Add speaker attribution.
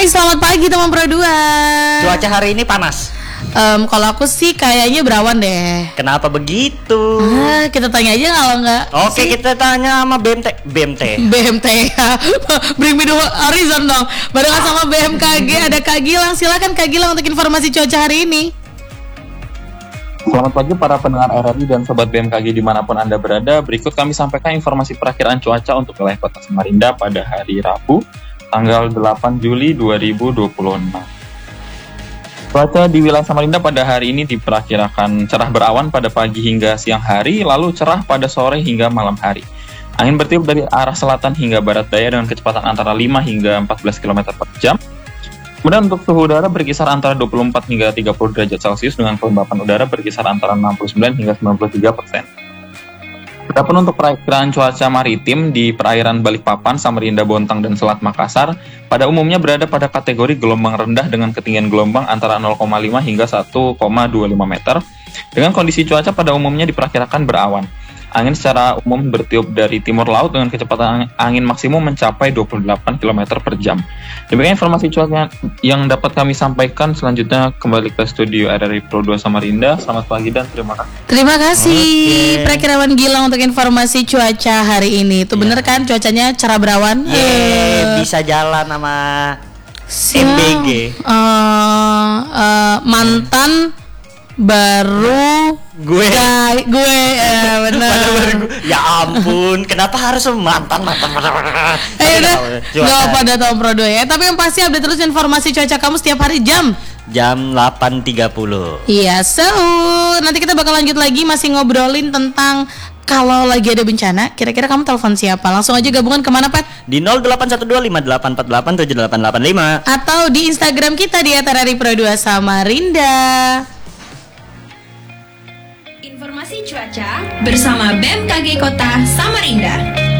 Speaker 1: Hai, selamat pagi teman Pro 2.
Speaker 2: Cuaca hari ini panas.
Speaker 1: Kalau aku sih kayaknya berawan deh.
Speaker 2: Kenapa begitu?
Speaker 1: Kita tanya aja kalau nggak.
Speaker 2: Oke, kita tanya sama BMT.
Speaker 1: BMT ya. Bring me the horizon dong. Barengan sama BMKG ada Kak Gilang. Silakan Kak Gilang untuk informasi cuaca hari ini.
Speaker 3: Selamat pagi para pendengar RRI dan Sobat BMKG dimanapun Anda berada. Berikut kami sampaikan informasi perakiraan cuaca untuk wilayah Kota Samarinda pada hari Rabu, tanggal 8 Juli 2026. Cuaca di wilayah Samarinda pada hari ini diperkirakan cerah berawan pada pagi hingga siang hari, lalu cerah pada sore hingga malam hari. Angin bertiup dari arah selatan hingga barat daya dengan kecepatan antara 5 hingga 14 km per jam. Kemudian untuk suhu udara berkisar antara 24 hingga 30 derajat Celcius dengan kelembapan udara berkisar antara 69 hingga 93%. Adapun untuk perakiraan cuaca maritim di perairan Balikpapan, Samarinda, Bontang, dan Selat Makassar pada umumnya berada pada kategori gelombang rendah dengan ketinggian gelombang antara 0,5 hingga 1,25 meter. Dengan kondisi cuaca pada umumnya diperkirakan berawan. Angin secara umum bertiup dari timur laut dengan kecepatan angin maksimum mencapai 28 km per jam. Demikian informasi cuaca yang dapat kami sampaikan. Selanjutnya kembali ke studio RRI Pro 2 Samarinda. Selamat pagi dan terima kasih.
Speaker 1: Terima kasih Prakirawan Gilang untuk informasi cuaca hari ini. Itu bener kan cuacanya cerah berawan?
Speaker 2: Bisa jalan sama MBG.
Speaker 1: Mantan baru
Speaker 2: gue
Speaker 1: benar.
Speaker 2: Ya ampun, kenapa harus mantan?
Speaker 1: Udah, nggak pada tahun Pro 2 ya. Tapi yang pasti update terus informasi cuaca kamu setiap hari jam
Speaker 2: 8.30.
Speaker 1: Iya, nanti kita bakal lanjut lagi masih ngobrolin tentang kalau lagi ada bencana, kira-kira kamu telepon siapa? Langsung aja gabungan kemana, Pat?
Speaker 2: Di 081258487885
Speaker 1: atau di Instagram kita di @RRI Pro 2 Samarinda.
Speaker 4: Informasi cuaca bersama BMKG Kota Samarinda.